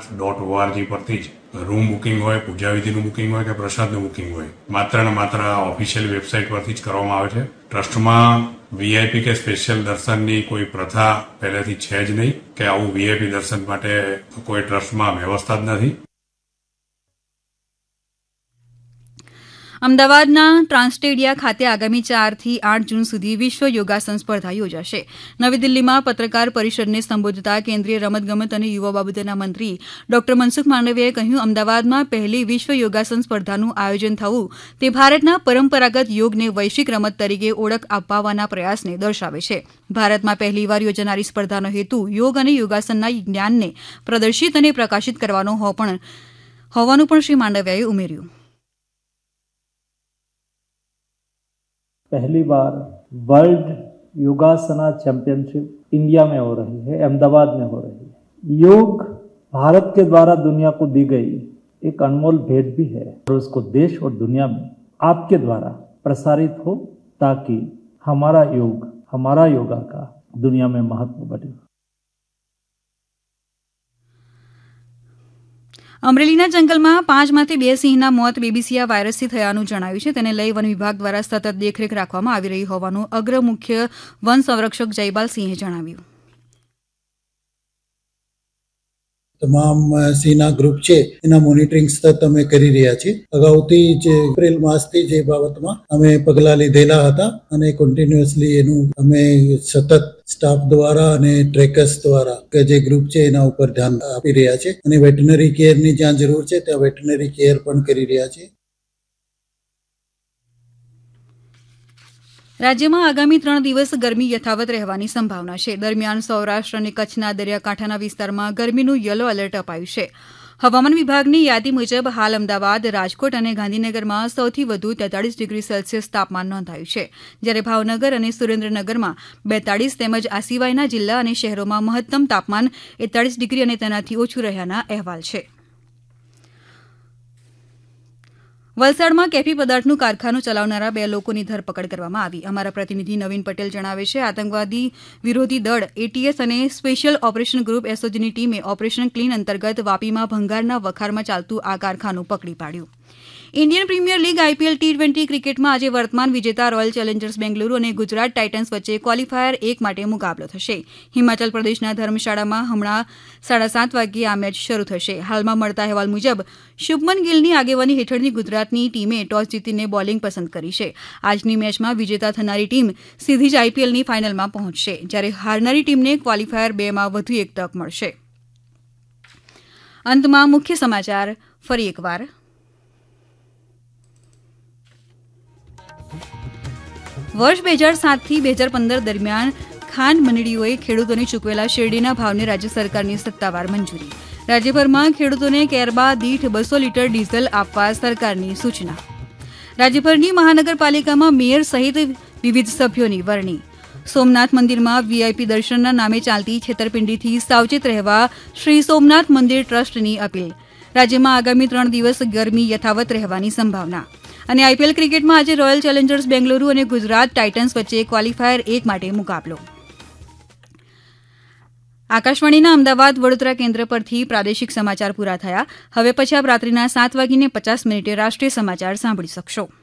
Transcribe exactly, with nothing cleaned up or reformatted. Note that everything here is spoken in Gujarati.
સોમનાથ ડોટ ઓઆરજી પરથી જ રૂમ બુકિંગ હોય, પૂજા વિધિનું બુકિંગ હોય કે પ્રસાદનું બુકિંગ હોય, માત્ર ને માત્ર ઓફિશિયલ વેબસાઇટ પરથી જ કરવામાં આવે છે. ટ્રસ્ટમાં વીઆઈપી કે સ્પેશિયલ દર્શનની કોઈ પ્રથા પહેલેથી છે જ નહીં કે આવું વીઆઈપી દર્શન માટે કોઈ ટ્રસ્ટમાં વ્યવસ્થા જ નથી. અમદાવાદના ટ્રાન્સટેડિયા ખાતે આગામી ચારથી આઠ જૂન સુધી વિશ્વ યોગાસન સ્પર્ધા યોજાશે. નવી દિલ્હીમાં પત્રકાર પરિષદને સંબોધતા કેન્દ્રીય રમતગમત અને યુવા બાબતોના મંત્રી ડોક્ટર મનસુખ માંડવિયાએ કહ્યું, અમદાવાદમાં પહેલી વિશ્વ યોગાસન સ્પર્ધાનું આયોજન થવું તે ભારતના પરંપરાગત યોગને વૈશ્વિક રમત તરીકે ઓળખ અપાવવાના પ્રયાસને દર્શાવે છે. ભારતમાં પહેલીવાર યોજાનારી સ્પર્ધાનો હેતુ યોગ અને યોગાસનના જ્ઞાનને પ્રદર્શિત અને પ્રકાશિત કરવાનો હોવાનું પણ શ્રી માંડવિયાએ ઉમેર્યું. पहली बार वर्ल्ड योगासना चैंपियनशिप इंडिया में हो रही है, अहमदाबाद में हो रही है. योग भारत के द्वारा दुनिया को दी गई एक अनमोल भेंट भी है और उसको देश और दुनिया में आपके द्वारा प्रसारित हो ताकि हमारा योग, हमारा योगा का दुनिया में महत्व बढ़े. અમરેલીના જંગલમાં પાંચમાંથી બે સિંહના મોત બેબીસિયા વાયરસથી થયાનું જણાવ્યું છે. તેને લઈ વન વિભાગ દ્વારા સતત દેખરેખ રાખવામાં આવી રહી હોવાનું અગ્ર મુખ્ય વન સંરક્ષક જયપાલસિંહે જણાવ્યું. તમામ સિંહના ગ્રુપ છે એના મોનિટરિંગ સતત અમે કરી રહ્યા છીએ. અગાઉથી જ એપ્રિલ માસથી જે બાબતમાં અમે પગલાં લીધેલા હતા અને કન્ટિન્યુઅસલી એનું અમે સતત સ્ટાફ દ્વારા અને ટ્રેકર્સ દ્વારા કે જે ગ્રુપ છે એના ઉપર ધ્યાન આપી રહ્યા છે અને વેટનરી કેરની જ્યાં જરૂર છે ત્યાં વેટનરી કેર પણ કરી રહ્યા છે. રાજ્યમાં આગામી ત્રણ દિવસ ગરમી યથાવત રહેવાની સંભાવના છે. દરમિયાન સૌરાષ્ટ્ર અને કચ્છના દરિયાકાંઠાના વિસ્તારમાં ગરમીનું યલો એલર્ટ અપાયું છે. હવામાન વિભાગની યાદી મુજબ હાલ અમદાવાદ, રાજકોટ અને ગાંધીનગરમાં સૌથી વધુ તેતાળીસ ડિગ્રી સેલ્સિયસ તાપમાન નોંધાયું છે, જ્યારે ભાવનગર અને સુરેન્દ્રનગરમાં બેતાળીસ તેમજ આ સિવાયના જિલ્લા અને શહેરોમાં મહત્તમ તાપમાન એકતાળીસ ડિગ્રી અને તેનાથી ઓછું રહ્યાના અહેવાલ છે. વલસાડમાં કેફી પદાર્થનું કારખાનું ચલાવનારા બે લોકોની ધરપકડ કરવામાં આવી. અમારા પ્રતિનિધિ નવીન પટેલ જણાવે છે, આતંકવાદી વિરોધી દળ એટીએસ અને સ્પેશિયલ ઓપરેશન ગ્રુપ એસઓજીની ટીમે ઓપરેશન ક્લીન અંતર્ગત વાપીમાં ભંગારના વખારમાં ચાલતું આ કારખાનું પકડી પાડ્યું. Indian premier league IPL T twenty ક્રિકેટમાં આજે વર્તમાન વિજેતા રોયલ ચેલેન્જર્સ બેંગલુરુ અને ગુજરાત ટાઇટન્સ વચ્ચે ક્વોલિફાયર એક માટે મુકાબલો થશે. હિમાચલ પ્રદેશના ધર્મશાળામાં હમણાં સાડા સાત વાગ્યે આ મેચ શરૂ થશે. હાલમાં મળતા અહેવાલ મુજબ શુભમન ગિલની આગેવાની હેઠળની ગુજરાતની ટીમે ટોસ જીતીને બોલિંગ પસંદ કરી છે. આજની મેચમાં વિજેતા થનારી ટીમ સીધી જ આઈપીએલની ફાઇનલમાં પહોંચશે, જ્યારે હારનારી ટીમને ક્વોલિફાયર બેમાં વધુ એક તક મળશે. અંતમાં મુખ્ય સમાચાર ફરી એકવાર. વર્ષ બે હજાર સાતથી બે હજાર પંદર દરમિયાન ખાંડ મંડળીઓએ ખેડૂતોને ચૂકવેલા શેરડીના ભાવને રાજ્ય સરકારની સત્તાવાર મંજૂરી. રાજ્યભરમાં ખેડૂતોને કેરબા દીઠ બસો લીટર ડીઝલ આપવા સરકારની સૂચના. રાજ્યભરની મહાનગરપાલિકામાં મેયર સહિત વિવિધ સભ્યોની વરણી. સોમનાથ મંદિરમાં વીઆઈપી દર્શનના નામે ચાલતી છેતરપિંડીથી સાવચેત રહેવા શ્રી સોમનાથ મંદિર ટ્રસ્ટની અપીલ. રાજ્યમાં આગામી ત્રણ દિવસ ગરમી યથાવત રહેવાની સંભાવના. અને આઈપીએલ ક્રિકેટમાં આજે રોયલ ચેલેન્જર્સ બેંગલુરુ અને ગુજરાત ટાઇટન્સ વચ્ચે ક્વોલિફાયર એક માટે મુકાબલો. આકાશવાણીના અમદાવાદ વડોદરા કેન્દ્ર પરથી પ્રાદેશિક સમાચાર પૂરા થયા. હવે પછી આપ રાત્રિના સાત વાગીને પચાસ મિનિટે રાષ્ટ્રીય સમાચાર સાંભળી શકશો.